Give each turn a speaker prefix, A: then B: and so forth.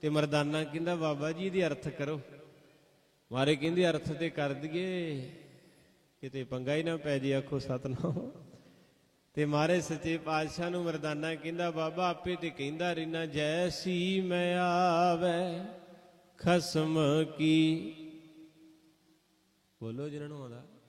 A: ਤੇ ਮਰਦਾਨਾ ਕਹਿੰਦਾ ਬਾਬਾ ਜੀ ਇਹਦੀ ਅਰਥ ਕਰੋ। ਮਾਰੇ ਕਹਿੰਦੇ ਅਰਥ ਤੇ ਕਰ ਦਈਏ, ਕਿਤੇ ਪੰਗਾ ਹੀ ਨਾ ਪੈ ਜੇ, ਆਖੋ ਸਤਨਾਮ। ਤੇ ਮਾਰੇ ਸੱਚੇ ਪਾਤਸ਼ਾਹ ਨੂੰ ਮਰਦਾਨਾ ਕਹਿੰਦਾ ਬਾਬਾ ਆਪੇ ਤੇ ਕਹਿੰਦਾ ਰਹਿਣਾ, ਜੈਸੀ ਮੈਂ ਆਵੇ ਖਸਮ ਕੀ। ਬੋਲੋ ਜਿਹਨਾਂ ਨੂੰ ਆਉਂਦਾ।